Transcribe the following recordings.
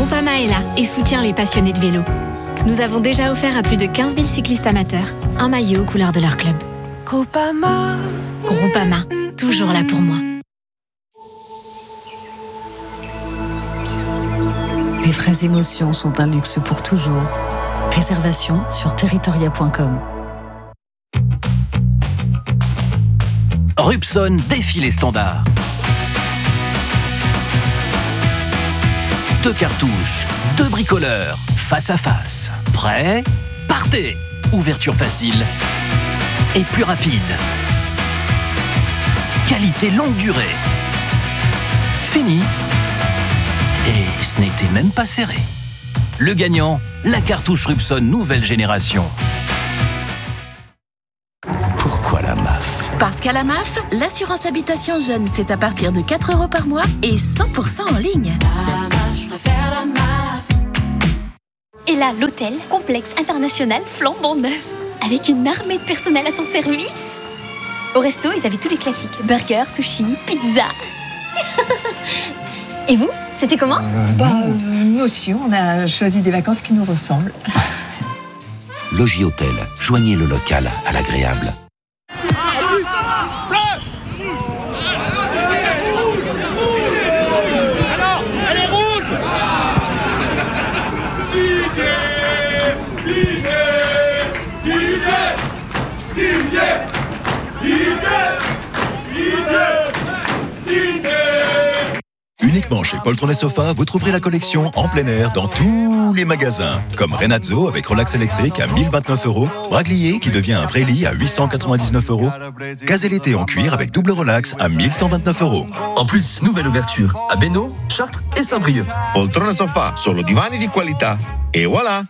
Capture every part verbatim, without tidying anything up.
Groupama est là et soutient les passionnés de vélo. Nous avons déjà offert à plus de quinze mille cyclistes amateurs un maillot aux couleurs de leur club. Groupama. Groupama, toujours là pour moi. Les vraies émotions sont un luxe pour toujours. Réservation sur territoria point com. Rupson défie les standards. Deux cartouches, deux bricoleurs, face à face. Prêt ? Partez ! Ouverture facile et plus rapide. Qualité longue durée. Fini. Et ce n'était même pas serré. Le gagnant, la cartouche Rupson nouvelle génération. Pourquoi la M A F ? Parce qu'à la M A F, l'assurance habitation jeune, c'est à partir de quatre euros par mois et cent pour cent en ligne. La M A F, je préfère la M A F. Et là, l'hôtel, complexe international flambant neuf, avec une armée de personnel à ton service. Au resto, ils avaient tous les classiques. Burger, sushi, pizza. Et vous, c'était comment ? euh, bah, euh, Nous aussi, on a choisi des vacances qui nous ressemblent. Logis Hôtel, joignez le local à l'agréable. Alors, elle est rouge. Uniquement chez Poltron et Sofa, vous trouverez la collection en plein air dans tous les magasins. Comme Renazzo avec relax électrique à mille vingt-neuf euros, Braglier qui devient un vrai lit à huit cent quatre-vingt-dix-neuf euros, Gazelle en cuir avec double relax à mille cent vingt-neuf euros. En plus, nouvelle ouverture à Bénaud, Chartres et Saint-Brieuc. Poltron e Sofa, solo divani di qualità. Et voilà.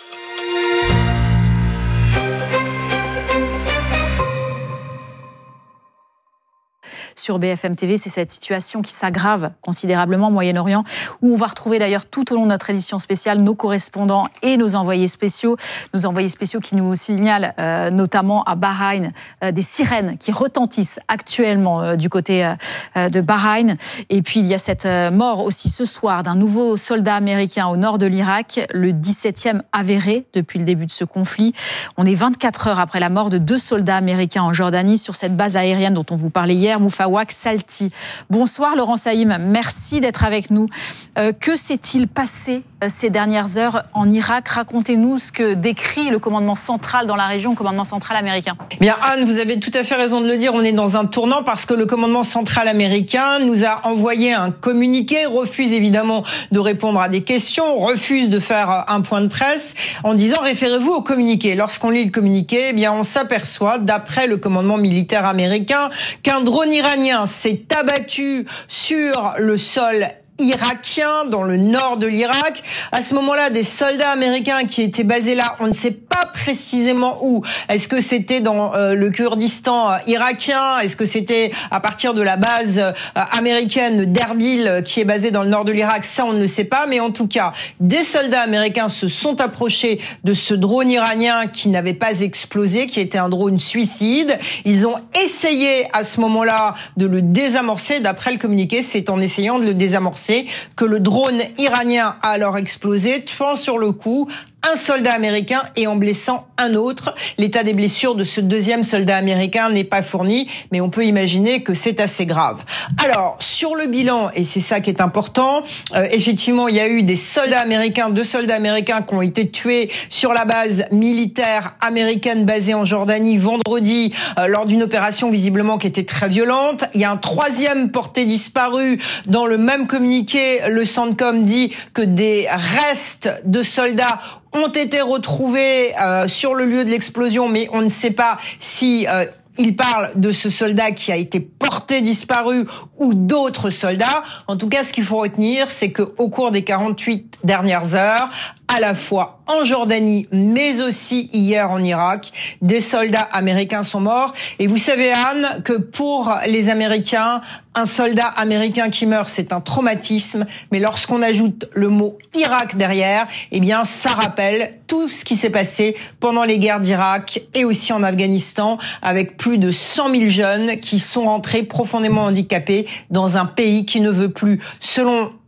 Sur B F M T V, c'est cette situation qui s'aggrave considérablement au Moyen-Orient, où on va retrouver d'ailleurs tout au long de notre édition spéciale nos correspondants et nos envoyés spéciaux. Nos envoyés spéciaux qui nous signalent euh, notamment à Bahreïn euh, des sirènes qui retentissent actuellement euh, du côté euh, de Bahreïn. Et puis il y a cette euh, mort aussi ce soir d'un nouveau soldat américain au nord de l'Irak, le dix-septième avéré depuis le début de ce conflit. On est vingt-quatre heures après la mort de deux soldats américains en Jordanie sur cette base aérienne dont on vous parlait hier, Moufawa Salti. Bonsoir Laurent Saïm, merci d'être avec nous. Euh, que s'est-il passé euh, ces dernières heures en Irak ? Racontez-nous ce que décrit le commandement central dans la région, le commandement central américain. Bien Anne, vous avez tout à fait raison de le dire, on est dans un tournant parce que le commandement central américain nous a envoyé un communiqué, refuse évidemment de répondre à des questions, refuse de faire un point de presse en disant référez-vous au communiqué. Lorsqu'on lit le communiqué, eh bien on s'aperçoit, d'après le commandement militaire américain, qu'un drone iranien s'est abattu sur le sol irakien, dans le nord de l'Irak. À ce moment-là, des soldats américains qui étaient basés là, on ne sait pas précisément où. Est-ce que c'était dans euh, le Kurdistan euh, irakien ? Est-ce que c'était à partir de la base euh, américaine d'Erbil euh, qui est basée dans le nord de l'Irak ? Ça, on ne le sait pas. Mais en tout cas, des soldats américains se sont approchés de ce drone iranien qui n'avait pas explosé, qui était un drone suicide. Ils ont essayé à ce moment-là de le désamorcer. D'après le communiqué, c'est en essayant de le désamorcer que le drone iranien a alors explosé, tuant sur le coup un soldat américain et en blessant un autre. L'état des blessures de ce deuxième soldat américain n'est pas fourni, mais on peut imaginer que c'est assez grave. Alors, sur le bilan, et c'est ça qui est important, euh, effectivement, il y a eu des soldats américains, deux soldats américains qui ont été tués sur la base militaire américaine basée en Jordanie vendredi, euh, lors d'une opération visiblement qui était très violente. Il y a un troisième porté disparu. Dans le même communiqué, le CENTCOM dit que des restes de soldats ont été retrouvés euh, sur le lieu de l'explosion, mais on ne sait pas si euh, il parle de ce soldat qui a été porté disparu ou d'autres soldats. En tout cas, ce qu'il faut retenir, c'est qu'au cours des quarante-huit dernières heures, à la fois en Jordanie, mais aussi hier en Irak, des soldats américains sont morts. Et vous savez, Anne, que pour les Américains, un soldat américain qui meurt, c'est un traumatisme. Mais lorsqu'on ajoute le mot Irak derrière, eh bien, ça rappelle tout ce qui s'est passé pendant les guerres d'Irak et aussi en Afghanistan, avec plus de cent mille jeunes qui sont rentrés profondément handicapés dans un pays qui ne veut plus, selon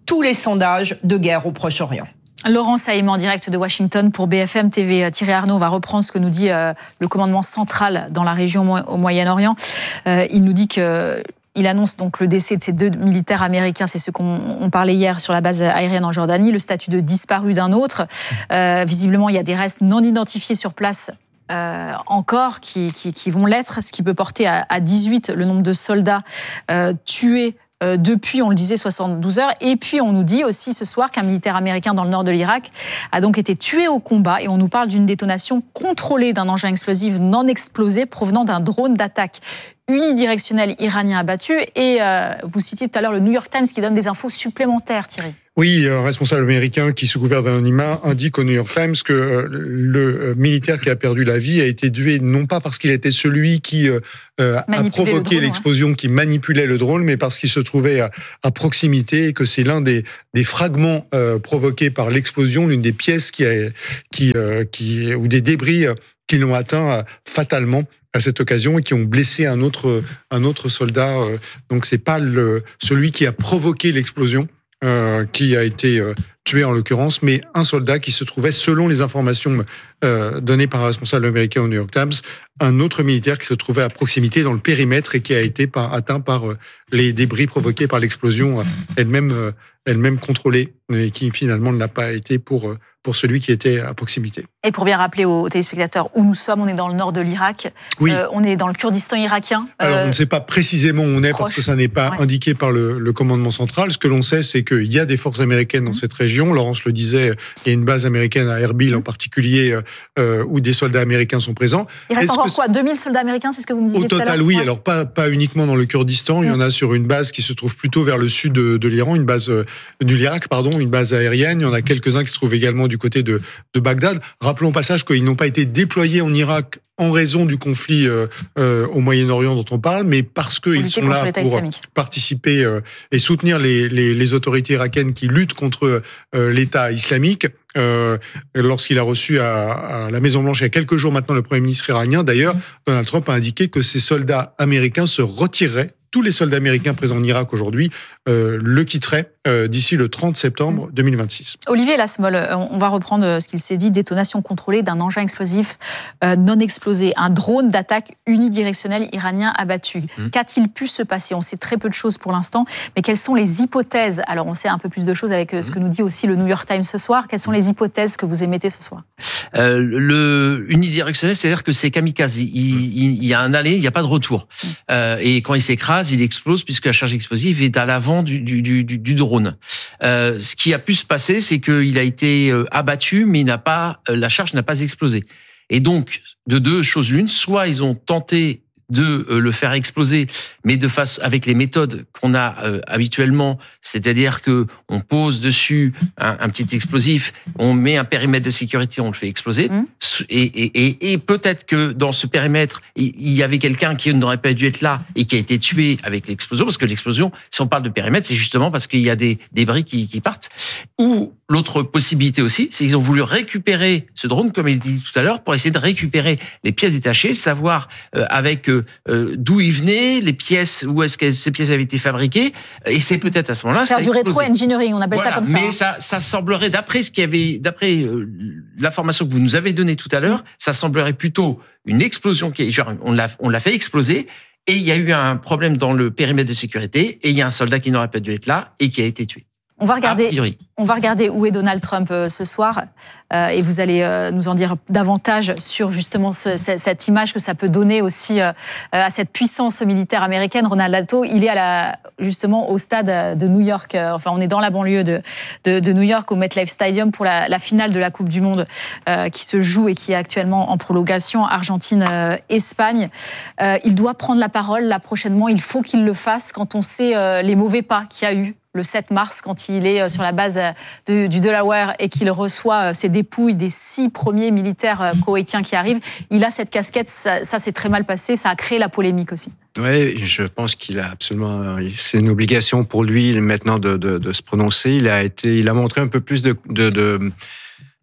tous les sondages de guerre au Proche-Orient. Laurent Saïm en direct de Washington pour B F M T V. Thierry Arnaud, on va reprendre ce que nous dit euh, le commandement central dans la région au Moyen-Orient. Euh, il nous dit que il annonce donc le décès de ces deux militaires américains, c'est ce qu'on on parlait hier sur la base aérienne en Jordanie, le statut de disparu d'un autre. Euh, visiblement, il y a des restes non identifiés sur place euh, encore qui, qui, qui vont l'être, ce qui peut porter à, à dix-huit le nombre de soldats euh, tués Euh, depuis, on le disait, soixante-douze heures. Et puis, on nous dit aussi ce soir qu'un militaire américain dans le nord de l'Irak a donc été tué au combat. Et on nous parle d'une détonation contrôlée d'un engin explosif non explosé provenant d'un drone d'attaque unidirectionnel iranien abattu. Et euh, vous citiez tout à l'heure le New York Times qui donne des infos supplémentaires, Thierry. Oui, un responsable américain qui, sous couvert d'anonymat, indique au New York Times que le militaire qui a perdu la vie a été tué non pas parce qu'il était celui qui euh, a provoqué l'explosion, qui manipulait le drone, mais parce qu'il se trouvait à, à proximité et que c'est l'un des, des fragments euh, provoqués par l'explosion, l'une des pièces qui, a, qui, euh, qui ou des débris qui l'ont atteint euh, fatalement à cette occasion et qui ont blessé un autre, un autre soldat. Euh, donc c'est pas le, celui qui a provoqué l'explosion Euh, qui a été euh, tué en l'occurrence, mais un soldat qui se trouvait, selon les informations euh, données par un responsable américain au New York Times, un autre militaire qui se trouvait à proximité dans le périmètre et qui a été par, atteint par euh, les débris provoqués par l'explosion euh, elle-même, euh, elle-même contrôlée, et qui finalement ne l'a pas été pour, euh, pour celui qui était à proximité. Et pour bien rappeler aux téléspectateurs où nous sommes, on est dans le nord de l'Irak, oui. euh, on est dans le Kurdistan irakien. Alors, on ne sait pas précisément où on est proche. Parce que ça n'est pas ouais. indiqué par le, le commandement central. Ce que l'on sait, c'est qu'il y a des forces américaines dans mmh. cette région. Laurence le disait, il y a une base américaine à Erbil mmh. en particulier, euh, où des soldats américains sont présents. Il reste Est-ce encore que... quoi deux mille soldats américains, c'est ce que vous me disiez Au tout à l'heure? Au total, oui. Ouais. Alors, pas, pas uniquement dans le Kurdistan. Mmh. Il y en a sur une base qui se trouve plutôt vers le sud de, de l'Iran, une base euh, de l'Irak, pardon, une base aérienne. Il y en a quelques-uns qui se trouvent également du côté de, de Bagdad. Rappelons au passage qu'ils n'ont pas été déployés en Irak en raison du conflit euh, euh, au Moyen-Orient dont on parle, mais parce qu'ils sont là pour islamique. participer euh, et soutenir les, les, les autorités irakiennes qui luttent contre euh, l'État islamique. Euh, lorsqu'il a reçu à, à la Maison-Blanche il y a quelques jours maintenant le Premier ministre iranien, d'ailleurs, Donald Trump a indiqué que ces soldats américains se retireraient. Tous les soldats américains présents en Irak aujourd'hui euh, le quitteraient euh, d'ici le trente septembre deux mille vingt-six. Olivier Lasmol, on va reprendre ce qu'il s'est dit, détonation contrôlée d'un engin explosif euh, non explosé, un drone d'attaque unidirectionnel iranien abattu. Mmh. Qu'a-t-il pu se passer? On sait très peu de choses pour l'instant, mais quelles sont les hypothèses? Alors on sait un peu plus de choses avec euh, ce que nous dit aussi le New York Times ce soir. Quelles sont les hypothèses que vous émettez ce soir? euh, Le unidirectionnel, c'est-à-dire que c'est kamikaze. Il, il, il y a un aller, il n'y a pas de retour. Mmh. Euh, et quand il s'écrase, il explose puisque la charge explosive est à l'avant du, du, du, du drone. Euh, ce qui a pu se passer, c'est qu'il a été abattu, mais il n'a pas, la charge n'a pas explosé. Et donc, de deux choses l'une, soit ils ont tenté de le faire exploser, mais de face avec les méthodes qu'on a euh, habituellement, c'est-à-dire que on pose dessus un, un petit explosif, on met un périmètre de sécurité, on le fait exploser, mmh. et, et, et, et peut-être que dans ce périmètre, il, il y avait quelqu'un qui n'aurait pas dû être là et qui a été tué avec l'explosion, parce que l'explosion, si on parle de périmètre, c'est justement parce qu'il y a des débris qui, qui partent. Ou l'autre possibilité aussi, c'est qu'ils ont voulu récupérer ce drone, comme il dit tout à l'heure, pour essayer de récupérer les pièces détachées, savoir euh, avec euh, Euh, d'où ils venaient, les pièces, où est-ce que ces pièces avaient été fabriquées, et c'est peut-être à ce moment-là. Faire du rétro-engineering, on appelle voilà. ça comme ça. Mais hein. ça, ça semblerait, d'après ce qu'il y avait, d'après euh, l'information que vous nous avez donnée tout à l'heure, mmh. ça semblerait plutôt une explosion qui est, genre, on l'a, on l'a fait exploser, et il y a eu un problème dans le périmètre de sécurité, et il y a un soldat qui n'aurait pas dû être là et qui a été tué. On va regarder, on va regarder où est Donald Trump euh, ce soir euh, et vous allez euh, nous en dire davantage sur justement ce, cette image que ça peut donner aussi euh, à cette puissance militaire américaine. Ronald Alto, il est à la, justement au stade de New York. Euh, enfin, on est dans la banlieue de, de, de New York, au MetLife Stadium pour la, la finale de la Coupe du Monde euh, qui se joue et qui est actuellement en prolongation, Argentine-Espagne. Euh, il doit prendre la parole là prochainement. Il faut qu'il le fasse quand on sait euh, les mauvais pas qu'il y a eu le sept mars, quand il est sur la base de, du Delaware et qu'il reçoit ses dépouilles des six premiers militaires koweïtiens qui arrivent. Il a cette casquette, ça, ça s'est très mal passé, ça a créé la polémique aussi. Oui, je pense qu'il a absolument... C'est une obligation pour lui maintenant de, de, de se prononcer. Il a, été, il a montré un peu plus de... de, de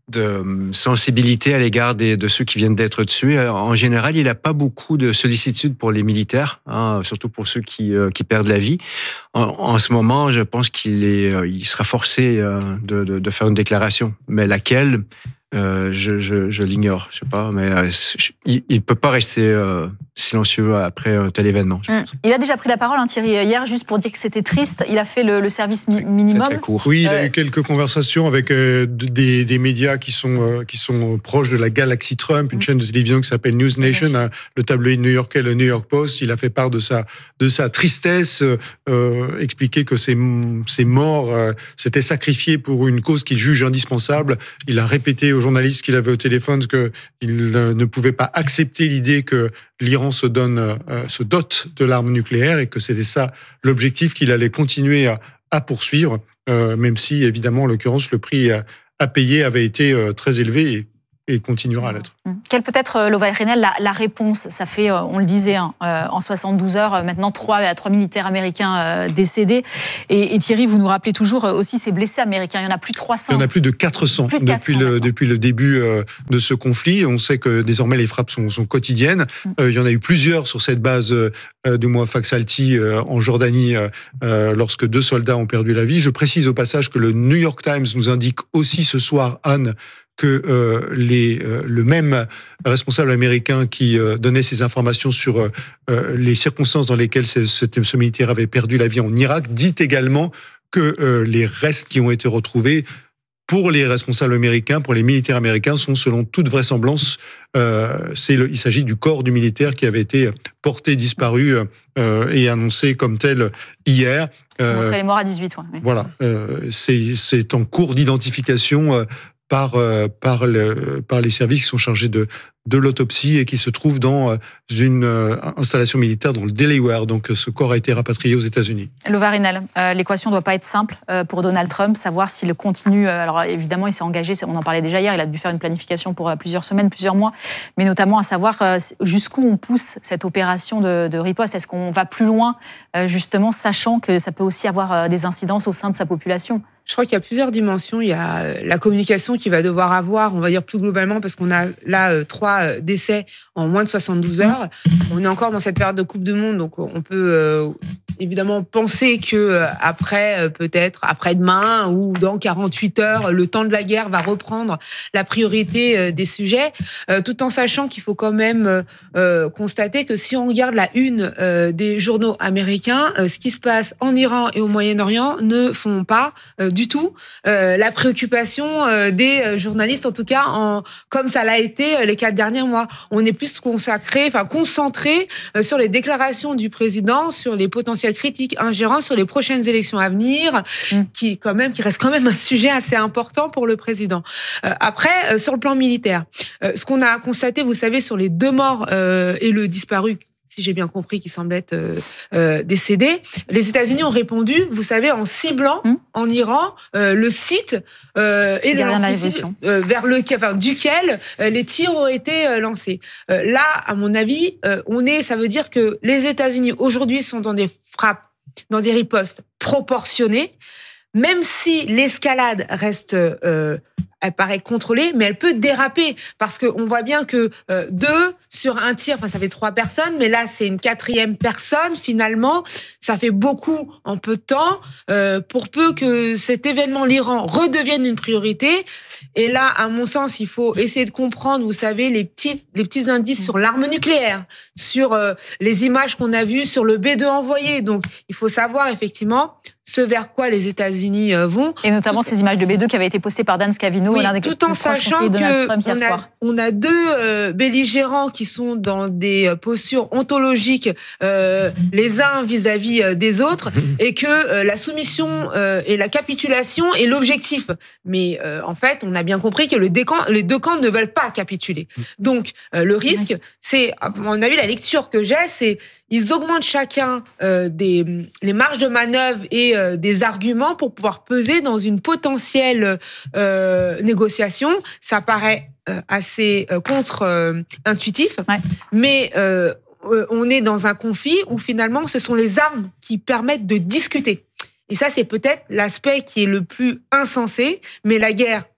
de sensibilité à l'égard des, de ceux qui viennent d'être tués. En général, il n'a pas beaucoup de sollicitude pour les militaires, hein, surtout pour ceux qui, euh, qui perdent la vie. En, en ce moment, je pense qu'il est, il sera forcé euh, de, de, de faire une déclaration. Mais laquelle, euh, je, je, je l'ignore. Je sais pas, mais euh, il ne peut pas rester euh, silencieux après un tel événement. Mmh. Il a déjà pris la parole, hein, Thierry, hier, juste pour dire que c'était triste. Il a fait le, le service mi- minimum. Très, très court. Oui, il a Euh, eu quelques conversations avec euh, des, des médias qui sont, euh, qui sont proches de la galaxie Trump, une mmh. chaîne de télévision qui s'appelle News Nation, hein, le tabloïd new-yorkais, le New York Post. Il a fait part de sa, de sa tristesse, euh, expliqué que ses, ses morts euh, s'étaient sacrifiés pour une cause qu'il juge indispensable. Il a répété aux journalistes qu'il avait au téléphone qu'il ne pouvait pas accepter l'idée que l'Iran se donne, euh, se dote de l'arme nucléaire et que c'était ça l'objectif qu'il allait continuer à, à poursuivre, euh, même si, évidemment, en l'occurrence, le prix à, à payer avait été euh, très élevé et, et continuera à l'être. Quelle peut être, Lova Rinel, la, la réponse? Ça fait, on le disait, hein, en soixante-douze heures, maintenant trois, trois militaires américains euh, décédés. Et, et Thierry, vous nous rappelez toujours aussi ces blessés américains. Il y en a plus de trois cents. Il y en a plus de quatre cents, plus de quatre cents depuis, le, depuis le début euh, de ce conflit. On sait que désormais les frappes sont, sont quotidiennes. Mm. Euh, il y en a eu plusieurs sur cette base euh, du Mouafaq Salti euh, en Jordanie euh, lorsque deux soldats ont perdu la vie. Je précise au passage que le New York Times nous indique aussi ce soir, Anne, que euh, les, euh, le même responsable américain qui euh, donnait ces informations sur euh, les circonstances dans lesquelles ce, ce, ce militaire avait perdu la vie en Irak dit également que euh, les restes qui ont été retrouvés pour les responsables américains, pour les militaires américains, sont selon toute vraisemblance, euh, c'est le, il s'agit du corps du militaire qui avait été porté disparu euh, et annoncé comme tel hier. Euh, Montrer les morts à dix-huit, ouais. Voilà, euh, c'est, c'est en cours d'identification euh, par, euh, par, le, par les services qui sont chargés de, de l'autopsie et qui se trouvent dans une euh, installation militaire dans le Delaware. Donc ce corps a été rapatrié aux États-Unis. Lova Rinel, euh, l'équation ne doit pas être simple euh, pour Donald Trump, savoir s'il continue. Euh, alors évidemment, il s'est engagé, on en parlait déjà hier, il a dû faire une planification pour euh, plusieurs semaines, plusieurs mois, mais notamment à savoir euh, jusqu'où on pousse cette opération de, de riposte. Est-ce qu'on va plus loin, euh, justement, sachant que ça peut aussi avoir euh, des incidences au sein de sa population? Je crois qu'il y a plusieurs dimensions. Il y a la communication qu'il va devoir avoir, on va dire plus globalement, parce qu'on a là euh, trois décès en moins de soixante-douze heures. On est encore dans cette période de Coupe du Monde, donc on peut euh, évidemment penser que euh, après, euh, peut-être après-demain ou dans quarante-huit heures, le temps de la guerre va reprendre la priorité euh, des sujets, euh, tout en sachant qu'il faut quand même euh, constater que si on regarde la une euh, des journaux américains, euh, ce qui se passe en Iran et au Moyen-Orient ne font pas euh, du tout euh, la préoccupation euh, des journalistes, en tout cas en, comme ça l'a été euh, les quatre derniers mois. On est plus consacré, enfin concentré euh, sur les déclarations du président, sur les potentielles critiques ingérences, sur les prochaines élections à venir, mmh. qui quand même, qui reste quand même un sujet assez important pour le président. Euh, après, euh, sur le plan militaire, euh, ce qu'on a constaté, vous savez, sur les deux morts euh, et le disparu, si j'ai bien compris, qui semble être euh, euh, décédé. Les États-Unis ont répondu, vous savez, en ciblant mmh. en Iran euh, le site euh, et le site, euh, vers le, enfin, duquel euh, les tirs ont été euh, lancés. Euh, là, à mon avis, euh, on est, ça veut dire que les États-Unis aujourd'hui sont dans des frappes, dans des ripostes proportionnées, même si l'escalade reste euh, elle paraît contrôlée, mais elle peut déraper parce qu'on voit bien que euh, deux sur un tir, enfin ça fait trois personnes, mais là c'est une quatrième personne finalement, ça fait beaucoup en peu de temps. Euh, pour peu que cet événement, l'Iran, redevienne une priorité. Et là, à mon sens, il faut essayer de comprendre, vous savez, les petits les petits indices sur l'arme nucléaire, sur euh, les images qu'on a vues sur le B deux envoyé. Donc il faut savoir effectivement ce vers quoi les États-Unis vont. Et notamment ces images de B deux qui avaient été postées par Dan Scavino, oui, l'un des tout en sachant qu'on a, on a deux euh, belligérants qui sont dans des postures ontologiques, euh, les uns vis-à-vis euh, des autres, et que euh, la soumission euh, et la capitulation est l'objectif. Mais euh, en fait, on a bien compris que le décamp, les deux camps ne veulent pas capituler. Donc, euh, le risque, c'est, à mon avis, la lecture que j'ai, c'est ils augmentent chacun euh, des, les marges de manœuvre et euh, des arguments pour pouvoir peser dans une potentielle euh, négociation. Ça paraît euh, assez euh, contre-intuitif, ouais. mais euh, on est dans un conflit où finalement ce sont les armes qui permettent de discuter. Et ça, c'est peut-être l'aspect qui est le plus insensé, mais la guerre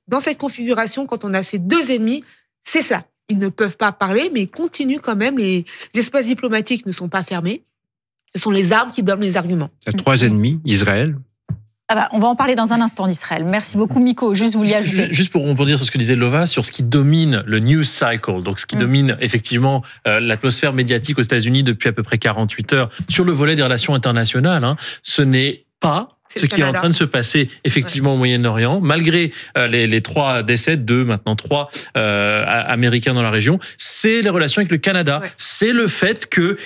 dans cette configuration, quand on a ces deux ennemis, c'est ça. Ils ne peuvent pas parler, mais ils continuent quand même. Les espaces diplomatiques ne sont pas fermés. Ce sont les armes qui donnent les arguments. Il y a trois ennemis, Israël. Ah bah, on va en parler dans un instant d'Israël. Merci beaucoup, Miko. Juste, vous vouliez ajouter. Juste pour rebondir sur ce que disait Lova, sur ce qui domine le news cycle, donc ce qui mmh. domine effectivement euh, l'atmosphère médiatique aux États-Unis depuis à peu près quarante-huit heures, sur le volet des relations internationales, hein, ce n'est pas C'est ce qui Canada. est en train de se passer effectivement ouais. au Moyen-Orient, malgré euh, les, les trois décès, deux, maintenant trois euh, Américains dans la région, c'est les relations avec le Canada. Ouais. C'est le fait que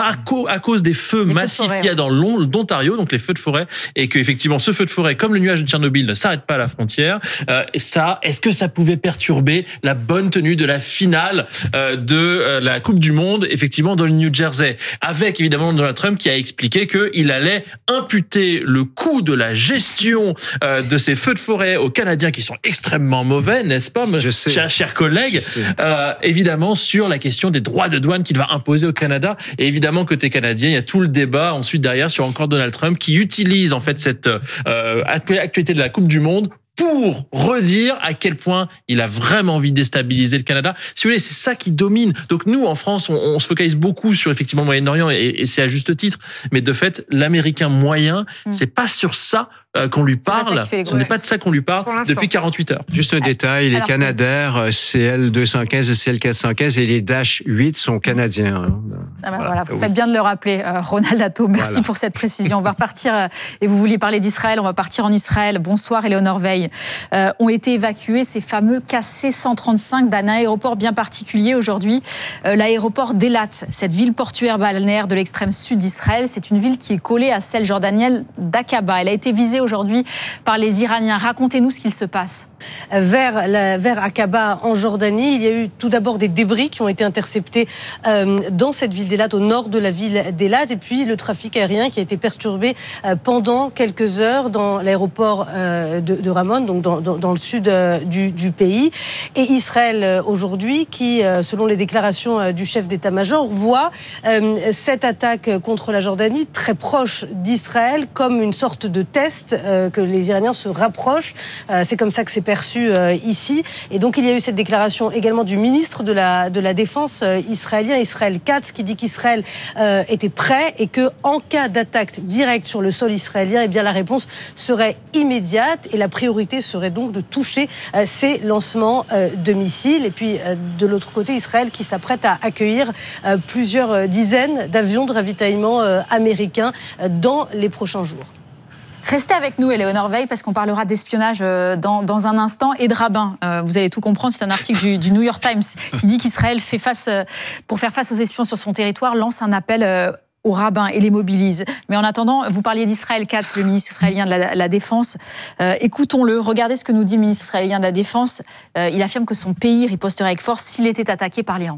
à cause des feux les massifs feux de forêt, qu'il y a dans l'Ontario, donc les feux de forêt, et que effectivement ce feu de forêt, comme le nuage de Tchernobyl, ne s'arrête pas à la frontière. Euh, ça, est-ce que ça pouvait perturber la bonne tenue de la finale euh, de euh, la Coupe du Monde, effectivement dans le New Jersey, avec évidemment Donald Trump qui a expliqué qu'il allait imputer le coût de la gestion euh, de ces feux de forêt aux Canadiens qui sont extrêmement mauvais, n'est-ce pas, Je sais. chers chers collègues, euh, évidemment sur la question des droits de douane qu'il va imposer au Canada, et évidemment Évidemment, côté canadien, il y a tout le débat ensuite derrière sur encore Donald Trump qui utilise en fait cette euh, actualité de la Coupe du Monde pour redire à quel point il a vraiment envie de déstabiliser le Canada. Si vous voulez, c'est ça qui domine. Donc nous, en France, on, on se focalise beaucoup sur effectivement le Moyen-Orient et, et c'est à juste titre. Mais de fait, l'Américain moyen, mmh. c'est pas sur ça euh, qu'on lui parle. Ce n'est pas de ça qu'on lui parle depuis quarante-huit heures. Juste un détail, les Alors, Canadair C L deux cent quinze et C L quatre cent quinze et les Dash huit sont canadiens. Hein. Ah ben voilà, voilà, vous faites bien de le rappeler, euh, Ronald Atto. Merci voilà. pour cette précision. On va repartir, euh, et vous vouliez parler d'Israël, on va partir en Israël. Bonsoir, Éléonore Veil. Euh, ont été évacués ces fameux K C cent trente-cinq d'un aéroport bien particulier aujourd'hui, euh, l'aéroport d'Elat, cette ville portuaire balnéaire de l'extrême sud d'Israël. C'est une ville qui est collée à celle jordanienne d'Aqaba. Elle a été visée aujourd'hui par les Iraniens. Racontez-nous ce qu'il se passe. Vers, la, vers Aqaba en Jordanie, il y a eu tout d'abord des débris qui ont été interceptés euh, dans cette ville d'Elat, au nord de la ville d'Elat, et puis le trafic aérien qui a été perturbé euh, pendant quelques heures dans l'aéroport euh, de, de Ramon, donc dans, dans, dans le sud euh, du, du pays. Et Israël euh, aujourd'hui, qui, euh, selon les déclarations euh, du chef d'état-major, voit euh, cette attaque contre la Jordanie très proche d'Israël comme une sorte de test euh, que les Iraniens se rapprochent. Euh, c'est comme ça que c'est perçu euh, ici. Et donc il y a eu cette déclaration également du ministre de la, de la Défense euh, israélien, Israël Katz, qui dit qu'Israël euh, était prêt et que en cas d'attaque directe sur le sol israélien, eh bien la réponse serait immédiate et la priorité serait donc de toucher euh, ces lancements euh, de missiles. Et puis euh, de l'autre côté, Israël qui s'apprête à accueillir euh, plusieurs dizaines d'avions de ravitaillement euh, américains euh, dans les prochains jours. Restez avec nous, Éléonore Veil, parce qu'on parlera d'espionnage dans, dans un instant et de rabbins. Euh, vous allez tout comprendre, c'est un article du, du New York Times qui dit qu'Israël, fait face, pour faire face aux espions sur son territoire, lance un appel euh, aux rabbins et les mobilise. Mais en attendant, vous parliez d'Israël Katz, le ministre israélien de la, la Défense. Euh, écoutons-le, regardez ce que nous dit le ministre israélien de la Défense. Euh, il affirme que son pays riposterait avec force s'il était attaqué par l'Iran.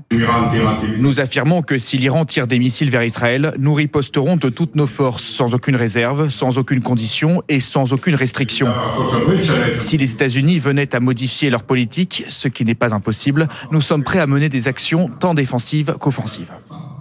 Nous affirmons que si l'Iran tire des missiles vers Israël, nous riposterons de toutes nos forces, sans aucune réserve, sans aucune condition et sans aucune restriction. Si les États-Unis venaient à modifier leur politique, ce qui n'est pas impossible, nous sommes prêts à mener des actions tant défensives qu'offensives.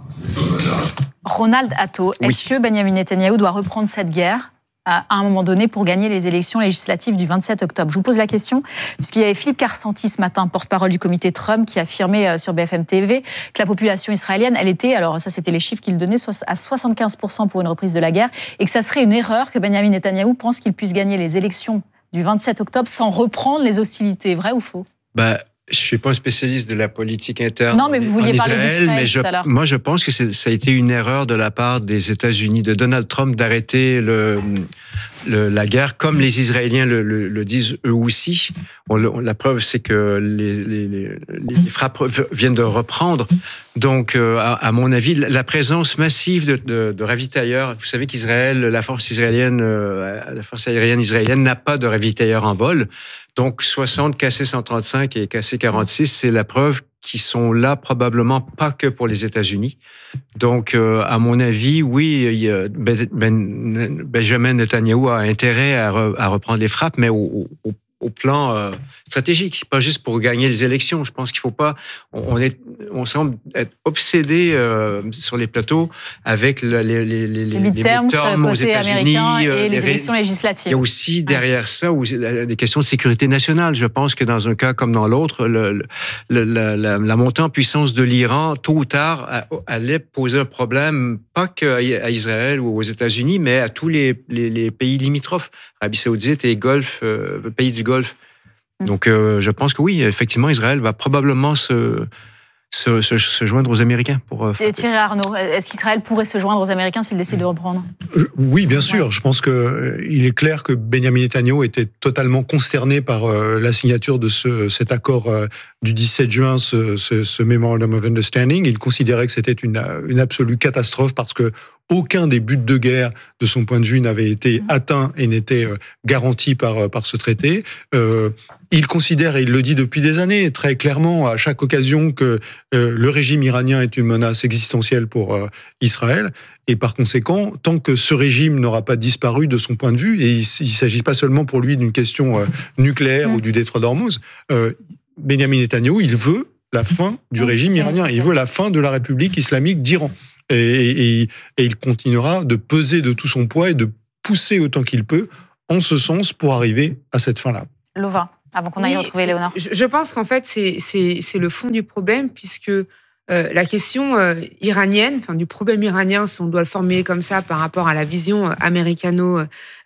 Ronald Atto, oui. Est-ce que Benjamin Netanyahou doit reprendre cette guerre à un moment donné pour gagner les élections législatives du vingt-sept octobre? Je vous pose la question, puisqu'il y avait Philippe Karsanti ce matin, porte-parole du comité Trump, qui affirmait sur B F M T V que la population israélienne, elle était, alors ça c'était les chiffres qu'il donnait, à soixante-quinze pour cent pour une reprise de la guerre, et que ça serait une erreur que Benjamin Netanyahou pense qu'il puisse gagner les élections du vingt-sept octobre sans reprendre les hostilités. Vrai ou faux? Bah... Je ne suis pas un spécialiste de la politique interne non, mais vous vouliez en parler Israël, d'Israël mais je, tout à l'heure. Moi, je pense que c'est, ça a été une erreur de la part des États-Unis, de Donald Trump, d'arrêter le, le, la guerre, comme les Israéliens le, le, le disent eux aussi. On, on, la preuve, c'est que les, les, les, les frappes viennent de reprendre. Donc, euh, à, à mon avis, la présence massive de, de, de ravitailleurs, vous savez qu'Israël, la force israélienne, euh, la force aérienne israélienne n'a pas de ravitailleurs en vol. Donc, soixante K C cent trente-cinq et K C quarante-six, c'est la preuve qu'ils sont là probablement pas que pour les États-Unis. Donc, euh, à mon avis, oui, il y a ben, ben, Benjamin Netanyahou a intérêt à, re, à reprendre les frappes, mais au, au, au plan euh, stratégique, pas juste pour gagner les élections. Je pense qu'il faut pas. On, est, on semble être obsédé euh, sur les plateaux avec le, les, les, les, les midterms aux côté États-Unis américain et euh, les, les élections législatives. Il y a aussi derrière ouais. ça où, des questions de sécurité nationale. Je pense que dans un cas comme dans l'autre, le, le, le, la, la, la montée en puissance de l'Iran, tôt ou tard, allait poser un problème, pas qu'à Israël ou aux États-Unis, mais à tous les, les, les pays limitrophes, Arabie Saoudite et Golfe, euh, pays du Golfe. Donc, euh, je pense que oui, effectivement, Israël va probablement se, se, se, se joindre aux Américains. Pour euh, Thierry Arnaud, est-ce qu'Israël pourrait se joindre aux Américains s'il décide de reprendre ? Oui, bien sûr. Ouais. Je pense qu'il euh, est clair que Benjamin Netanyahu était totalement consterné par euh, la signature de ce, cet accord euh, du dix-sept juin, ce, ce, ce Memorandum of Understanding. Il considérait que c'était une, une absolue catastrophe parce que aucun des buts de guerre, de son point de vue, n'avait été atteint et n'était garanti par, par ce traité. Euh, il considère, et il le dit depuis des années, très clairement, à chaque occasion, que euh, le régime iranien est une menace existentielle pour euh, Israël. Et par conséquent, tant que ce régime n'aura pas disparu de son point de vue, et il ne s'agit pas seulement pour lui d'une question euh, nucléaire mmh. ou du détroit d'Ormuz, euh, Benjamin Netanyahu, il veut la fin du mmh, régime iranien. Il veut la fin de la République islamique d'Iran. Et, et, et il continuera de peser de tout son poids et de pousser autant qu'il peut en ce sens pour arriver à cette fin-là. Lova, avant qu'on aille oui, retrouver Léonore. Je, je pense qu'en fait, c'est, c'est, c'est le fond du problème, puisque euh, la question euh, iranienne, enfin, du problème iranien, si on doit le formuler comme ça par rapport à la vision américano